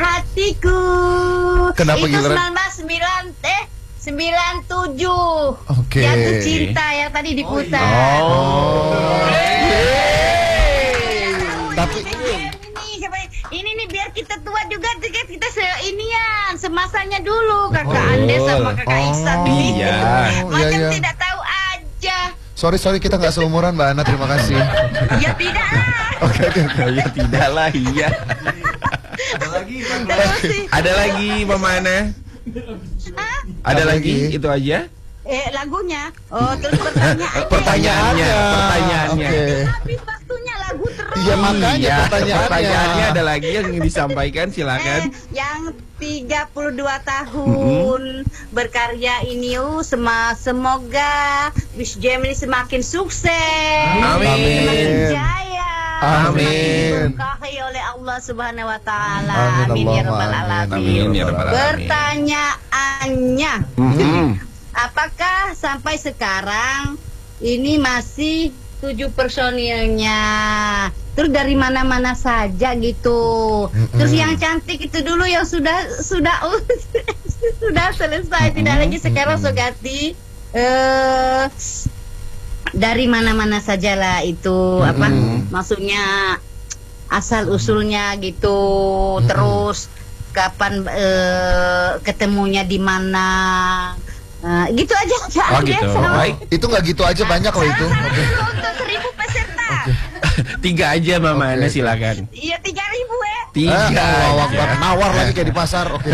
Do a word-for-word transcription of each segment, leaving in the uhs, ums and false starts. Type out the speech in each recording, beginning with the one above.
hatiku. Kenapa itu giliran? seribu sembilan ratus sembilan eh sembilan puluh tujuh. Oke. Jatuh cinta yang tadi diputar. Oh. Tapi ini siapa ini nih biar kita tua juga kita, kita se inian semasanya dulu kakak Oh. Andes sama kakak Oh, Iksan iya. nih. Macam Iya, iya. tidak tahu aja. sorry sorry kita nggak seumuran Mbak Ana, terima kasih. Ya tidak lah. Oke oke. Ya tidak lah, iya. Ada lagi kan? Terus sih. Ada lagi Mama Ana? Hah? Ada Ada lagi? lagi? Itu aja? Eh lagunya. Oh terus pertanyaannya. Pertanyaannya, pertanyaannya. Oke. Habis waktunya lagu terus. Iya makanya Iya, pertanyaannya. pertanyaannya ada lagi yang ingin disampaikan, Eh, silakan. yang tiga puluh dua tahun berkarya ini uh, sema semoga Wish Jam ini semakin sukses. Amin. Semakin jaya. Amin. Diberkahi oleh Allah Subhanahu wa taala. Amin, Amin ya Allahumma rabbal amin. alamin. Amin ya rabbal alamin. Pertanyaannya, Mm-mm. apakah sampai sekarang ini masih tujuh personilnya? Terus dari mana-mana saja gitu. Mm-mm. Terus yang cantik itu dulu yang sudah sudah sudah selesai, tidak lagi sekarang Sogati. Eh dari mana-mana sajalah itu apa? Maksudnya asal usulnya gitu. Terus kapan eh, ketemunya di mana? Eh, gitu aja. Oh gitu, baik. Itu nggak gitu aja, banyak loh itu. Salah Oke. satu untuk seribu peserta. Tiga aja Mama Oke, Ana, oke. silakan. Iya tiga ribu ya. Tiga Ah, Allahu Akbar. aja. Nawar lagi kayak di pasar. Oke.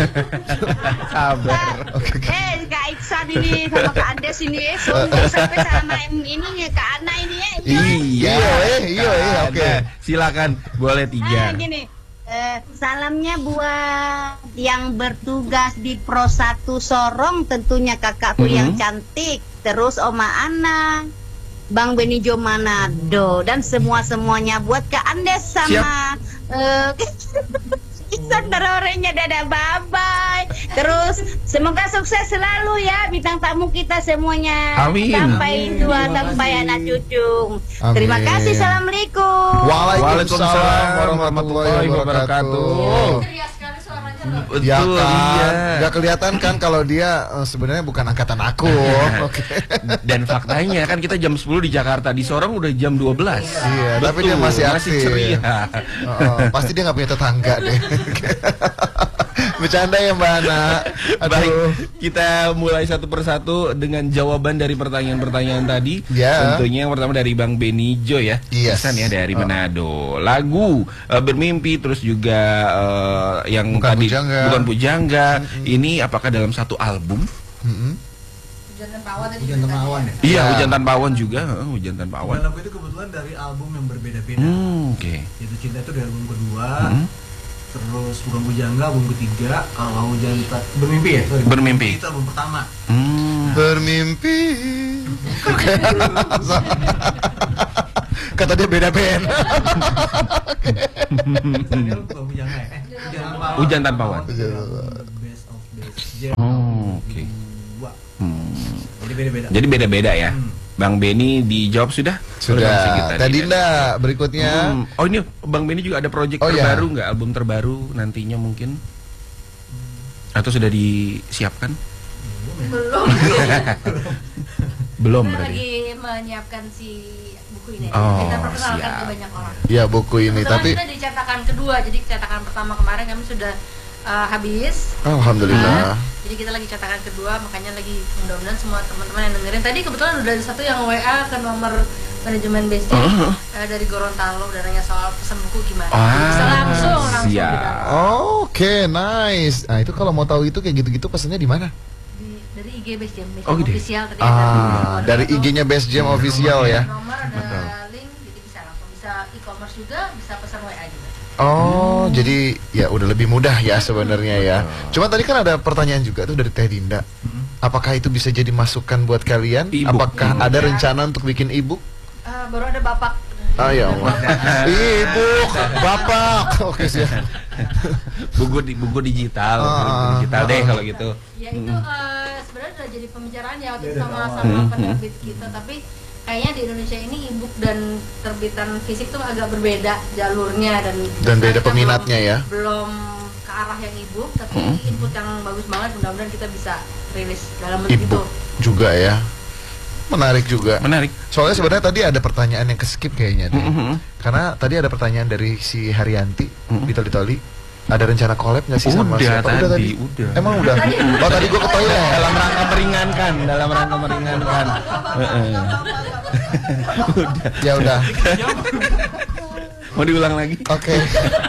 Sabar. Eh Kak Iksan ini sama Kak Andes ini eh, sombong sampai sama ini ya Kak Ana ini ya. Iya, Iya, eh, iya, eh, oke. Ada. Silakan, boleh Nah, tiga. gini. Eh, salamnya buat yang bertugas di Pro satu Sorong, tentunya kakakku Mhm. yang cantik, terus Oma Ana, Bang Benijo Manado, dan semua-semuanya buat Kak Andes sama eh Iksan Darorenya. Dadah, bye-bye. Terus semoga sukses selalu ya bintang tamu kita semuanya. Amin. Sampai tua, sampai anak cucu. Amin. Terima kasih. Assalamualaikum. Waalaikumsalam warahmatullahi wabarakatuh. Betul, Ya kan, iya. nggak kelihatan kan kalau dia eh, sebenarnya bukan angkatan aku. Oke. Dan faktanya kan kita jam sepuluh di Jakarta, di Sorong udah jam dua belas. Iya, tapi dia Betul, masih masih aktif. ceria. Oh, pasti dia nggak punya tetangga deh. Bercanda ya Mbak Ana. Baik, Aduh. kita mulai satu persatu dengan jawaban dari pertanyaan-pertanyaan tadi. Ya. Tentunya yang pertama dari Bang Benijo ya, Yes. Iksan ya dari Oh. Manado. Lagu eh, Bermimpi, terus juga eh, yang Bukan tadi Pujangga. Bukan Pujangga. Ini apakah dalam satu album? Mm-mm. Hujan tanpa awan ya? Iya, Ya. Hujan Tanpa Awan juga, eh, Hujan Tanpa Awan. Dan lagu itu kebetulan dari album yang berbeda-beda. Hmm, oke. Yaitu Cinta itu dari album kedua. Hmm. Terus Bukan Pujangga album ketiga. Kalau Hujan Ta- Bermimpi ya? Sorry. Bermimpi. Itu album pertama. Hmm. Bermimpi. Kata dia beda band. Ini lu Bukan Pujangga ya? Eh, Hujan Tanpa Awan. Hujan Tanpa Awan. Itu dari album Best of Best Jam Oh, oke. kedua. Hmm. Jadi beda-beda. Jadi beda-beda ya. Hmm. Bang Beni dijawab sudah? Belum sih kita Sudah. nih, Tadi Dan. ndak berikutnya. Hmm. Oh ini Bang Beni juga ada project Oh, iya. terbaru nggak? Album terbaru nantinya mungkin? Atau sudah disiapkan? Belum. Belum Kita berarti. lagi menyiapkan si buku ini. Oh, kita perkenalkan siap. ke banyak orang. Ya buku ini Kebetulan tapi kita di cetakan kedua, jadi cetakan pertama kemarin kami sudah uh, habis. alhamdulillah. Nah, jadi kita lagi cetakan kedua, makanya lagi mudah-mudahan semua teman-teman yang dengerin. Tadi kebetulan udah ada satu yang W A ke nomor manajemen B S D Uh-huh. uh, dari Gorontalo, udah nanya soal pesan buku gimana. Ah, Jadi bisa langsung langsung siap. didapat. Oke, nice. Nah, itu kalau mau tahu itu kayak gitu-gitu pesannya di mana? Di, dari I G B S Jam, B S Jam Oh, gitu. official tadi Ah, ada dari nomor I G-nya Best Jam official ya. nomor ada Betul. link, jadi bisa langsung bisa e-commerce juga, bisa pesan W A juga. Oh, jadi ya udah lebih mudah ya sebenarnya ya. Cuma tadi kan ada pertanyaan juga tuh dari Teh Dinda. Apakah itu bisa jadi masukan buat kalian? E-book. Apakah E-book. ada rencana untuk bikin e-book? Uh, baru ada bapak. Ah ya Allah. E-book, bapak. Oke siap. buku di buku digital, Ah, buku digital ah, deh ah. kalau gitu. Ya itu uh, sebenarnya udah jadi pembicaraan ya waktu itu Ya, sama udah sama awal. penerbit kita, tapi kayaknya di Indonesia ini e-book dan terbitan fisik tuh agak berbeda jalurnya dan Dan beda kita peminatnya belum, ya. Belum ke arah yang e-book, tapi Mm-hmm. input yang bagus banget. Mudah-mudahan kita bisa rilis dalam bentuk itu. E-book juga ya. Menarik juga. Menarik. Soalnya sebenarnya tadi ada pertanyaan yang keskip kayaknya deh. Mhm. Karena tadi ada pertanyaan dari si Haryanti Mhm. di Toli-Toli. Ada rencana collab nggak sih sama Udah siapa? tadi, udah. Emang udah? Oh tadi gue ke toilet. Dalam rangka meringankan, dalam rangka meringankan. Heeh. Udah. Ya udah. Mau diulang lagi? Oke.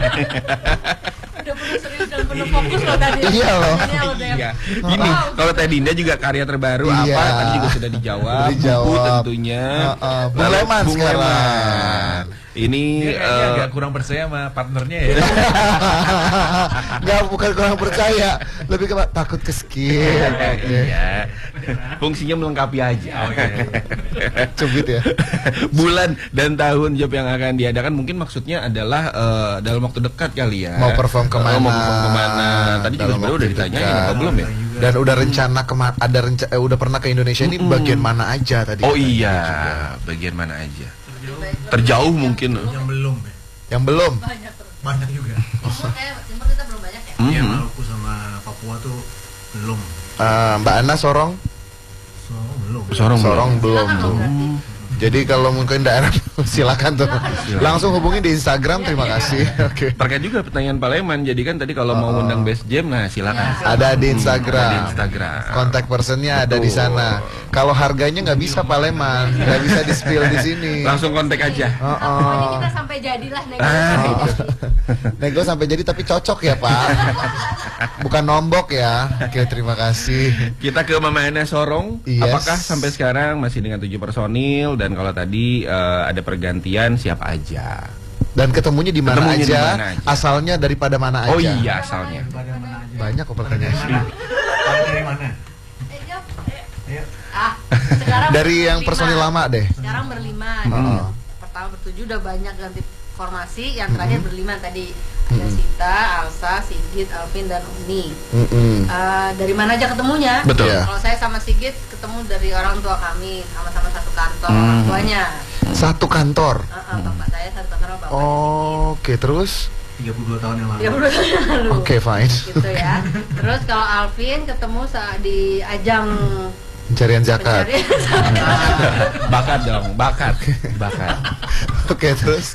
Udah penuh serius dan penuh fokus loh tadi. Iya loh. Ini udah yang- Iya. Ini kalau Teh Dinda juga karya terbaru Iya. apa? Tadi juga sudah dijawab. Udah dijawab. Buku tentunya. Heeh, Bung Lalu Leman Bung sekarang. Leman. Ini Dia kayaknya eh, agak kurang percaya sama partnernya ya. Nggak, bukan kurang percaya, lebih ke takut ke skip. iya. Fungsinya melengkapi aja. Cubit ya. Bulan dan tahun job yang akan diadakan mungkin maksudnya adalah eh, dalam waktu dekat kali ya. Mau perform kemana? Oh, mau perform kemana? Tadi juga Dalam sebenarnya udah waktu ditanyain dekat. apa belum ya? Dan udah rencana kemana? Ada rencana? Eh, udah pernah ke Indonesia ini bagian mana aja tadi? Oh katanya iya, juga. bagian mana aja? Terjauh mungkin. Yang belum ya. Yang belum. Banyak terus. Banyak juga. Timur kayak timur kita belum banyak ya. Iya, Mhm. Maluku sama Papua tuh belum. Eh, Mbak Ana Sorong? So, belum. Sorong, Sorong belum Silakan tuh. dong berarti. Jadi kalau mungkin daerah silakan tuh. Langsung hubungi di Instagram. Terima kasih. Oke. Terkait juga pertanyaan Pak Leman. Jadi kan tadi kalau mau undang Best Jam, nah silakan. Ada di Ada di Instagram. Instagram. Kontak personnya ada di Betul. sana. Kalau harganya nggak bisa Pak Leman, nggak bisa di spill di sini. Langsung kontak aja. Oh, Pokoknya oh. kita sampai jadilah nego. Ah, Oh. Nego sampai jadi tapi cocok ya Pak. Bukan nombok ya. Oke, terima kasih. Kita ke Mama Ana Sorong. Yes. Apakah sampai sekarang masih dengan tujuh personil? Dan kalau tadi eh, ada pergantian, siapa aja? Dan ketemunya di mana Ketemunya di aja, mana aja. asalnya daripada mana aja. Oh iya, asalnya. Pada mana aja. Banyak kok pertanyaan. Pada dari mana? Eh, jawab. Eh, Ayo. Ah, sekarang Dari yang berlima. personil lama deh. Sekarang berlima. Heeh. Pertama bertujuh udah banyak ganti formasi. Yang terakhir berlima tadi ada Sita, Alsa, Sigit, Alvin dan Uni. Mm-mm. Eh, dari mana aja ketemunya? Betul. Iya. Kalau saya sama Sigit ketemu dari orang tua kami, sama-sama satu kantor Hmm. orang tuanya. Satu kantor. Eh, eh, bapak saya satu kantor sama bapak. Oh, Oke, terus? tiga puluh dua tahun yang lalu. Ya udah tahun lalu. Oke, fine. Gitu ya. Terus kalau Alvin ketemu saat di ajang Pencarian zakat. pencarian Bakat dong, bakat. Bakat. Oke, terus?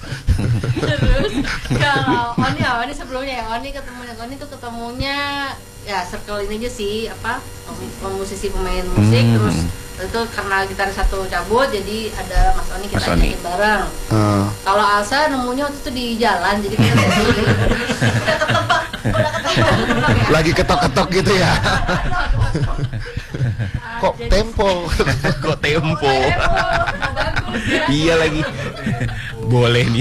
Terus kalau Oni, oh, Oni sebelumnya ya, Oni ketemunya, Oni tuh ketemunya ya circle ini aja sih, apa pem- musisi pemain musik. Hmm. Terus itu karena gitar satu cabut, jadi ada Mas Oni kita Mas Oni. ajakin bareng. Eh, Kalau Alsa nemunya waktu itu di jalan, jadi kita udah ketebak, udah ketebak ya. lagi ketok-ketok gitu ya. Kok Jadi- tempo? Kok tempo? Oh, bagus ya. Iya lagi. Boleh nih.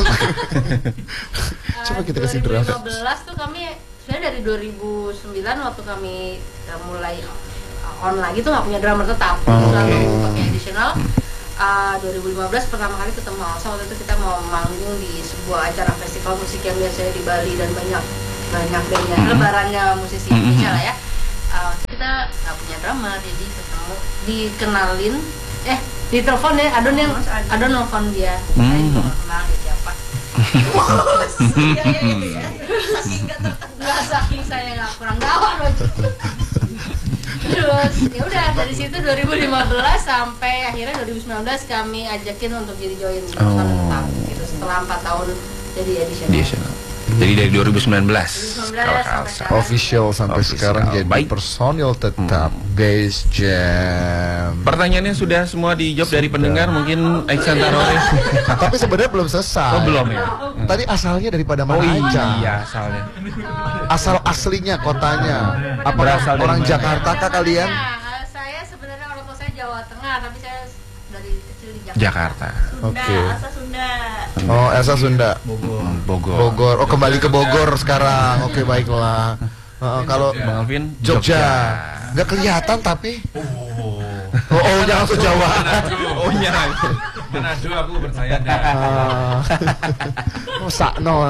Coba kita kasih draft. dua ribu lima belas tuh kami sebenarnya dari dua ribu sembilan waktu kami uh, mulai uh, on lagi tuh nggak punya drummer tetap, Oh, selalu oke. pakai additional. Uh, dua ribu lima belas pertama kali ketemu Alsa, waktu itu kita mau manggung di sebuah acara festival musik yang biasanya di Bali dan banyak banyak bandnya, Mhm. lebarannya musisi Mhm. Indonesia lah ya. Uh, kita nggak punya drummer, jadi ketemu, dikenalin, eh ditelepon ya, Adon yang Adon nelfon dia, saya Mhm. juga nggak kenal dia siapa. Iya, iya, iya. Nggak, saking saya nggak kurang gawat loh. Terus ya udah dari situ dua ribu lima belas sampai akhirnya dua ribu sembilan belas kami ajakin untuk jadi join di Oh. tetap gitu setelah empat tahun jadi additional. Additional. Jadi dari dua ribu sembilan belas. dua ribu sembilan Kalau belas ke sampai Alsa. sekarang. Official sampai Official. sekarang jadi Baik. personil tetap Base Jam. Pertanyaannya sudah semua dijawab dari pendengar, mungkin Iksan Tarores. Tapi sebenarnya belum selesai. Oh belum ya? Tadi asalnya daripada Oh mana aja? iya asalnya. Asal aslinya kotanya. Apa Berasal dari orang mana? Jakarta kah kalian? Nah, saya sebenarnya orang tua saya Jawa Tengah, tapi saya dari kecil di Jakarta. Jakarta. Oke. Asal Sunda. Oh, Elsa Sunda. Bogor. Hmm, Bogor. Bogor. Oh, kembali ke Bogor sekarang. Oke, baiklah. Heeh, kalau Bang Alvin Jogja. Nggak kelihatan tapi. Oh, oh, jangan langsung Jawa. Oh iya. Manado aku percaya dah. Ah. Oh, sakno.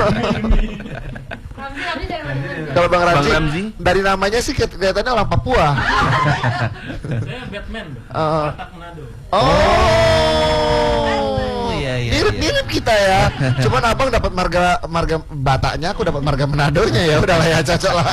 Ramzi, Ramzi dari mana? Kalau Bang Ramzi, Bang Ramzi? dari namanya sih kelihatannya orang Papua. Saya Batman. Uh, Manado. oh, iya, iya. mirip mirip-mirip kita ya. Cuman abang dapat marga marga Bataknya, aku dapat marga Manadonya ya. Udahlah ya, cocok lah.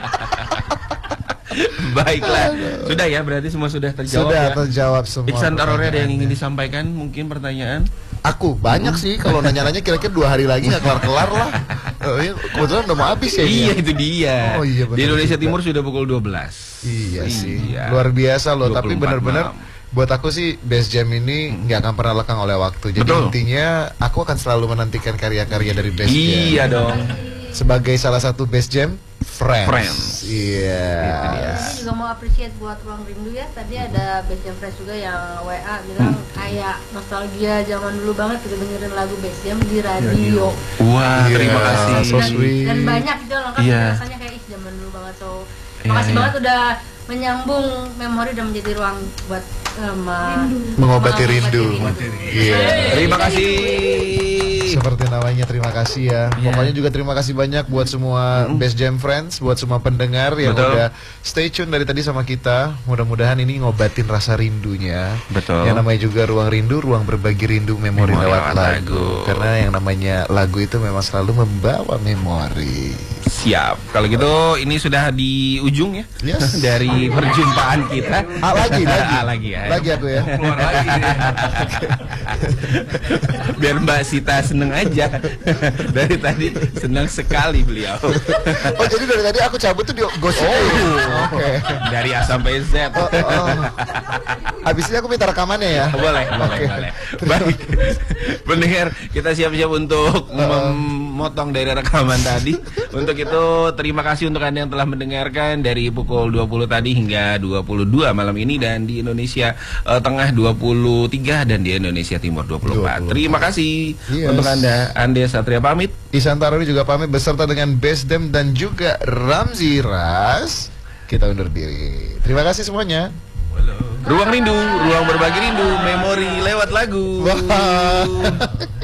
Baiklah, sudah ya, berarti semua sudah terjawab. Sudah ya? terjawab semua. Iksan Tarore ada yang pertanyaan. ingin disampaikan? Mungkin pertanyaan? Aku banyak sih, kalau nanya-nanya kira-kira dua hari lagi nggak kelar-kelar lah. Oh, iya, kebetulan udah mau habis ya. Iya, ini ya. itu dia. Oh, iya, benar Di Indonesia juga. Timur sudah pukul dua belas. Iya sih, Iya. luar biasa loh. dua puluh Tapi empat benar-benar malam. buat aku sih Best Jam ini nggak akan pernah lekang oleh waktu. Jadi Betul. intinya aku akan selalu menantikan karya-karya dari Best Jam. Iya dong. Sebagai salah satu Best Jam Friends. Friends. Iya. Itu dia. Saya juga mau appreciate buat Ruang Rindu ya. Tadi ada Best Jam Friends juga yang W A bilang kayak nostalgia zaman dulu banget kita dengerin lagu Best Jam di radio. Wah, Iya, terima kasih. so dan, sweet. dan banyak gitu lengkap Iya. rasanya kayak ih zaman dulu banget. So Iya, makasih iya. banget udah menyambung memori dan menjadi ruang buat um, Mengobati rindu. Iya. Terima kasih. Seperti namanya, terima kasih ya. Iya. Pokoknya juga terima kasih banyak buat semua Best Jam Friends, buat semua pendengar yang Betul. udah stay tune dari tadi sama kita. Mudah-mudahan ini ngobatin rasa rindunya. Betul. Yang namanya juga ruang rindu, ruang berbagi rindu, memori, Memori lewat lewat lagu. lagu. Karena yang namanya lagu itu memang selalu membawa memori. Siap. Kalau gitu ini sudah di ujung ya. Yes. Dari perjumpaan kita. Ah, lagi, lagi. Ah, lagi ya. Lagi aku ya. Keluar lagi. Biar Mbak Sita seneng aja. Dari tadi senang sekali beliau. Oh, jadi dari tadi aku cabut tuh di gosip. Oh, Oke. Dari A sampai Z. Oh, oh. Habis ini aku minta rekamannya ya. Boleh, boleh, Oke. boleh. Baik. Pendengar, kita siap-siap untuk memotong dari rekaman tadi. Untuk itu, terima kasih untuk Anda yang telah mendengarkan dari pukul dua puluh tadi hingga dua puluh dua malam ini, dan di Indonesia eh, Tengah dua puluh tiga dan di Indonesia Timur dua puluh empat. dua puluh empat. Terima kasih Yes. untuk Anda. Ande Satria pamit. Isan Tarori juga pamit beserta dengan Best Dem dan juga Ramzi Ras. Kita undur diri. Terima kasih semuanya. Ruang rindu, ruang berbagi rindu, memori lewat lagu. Wah.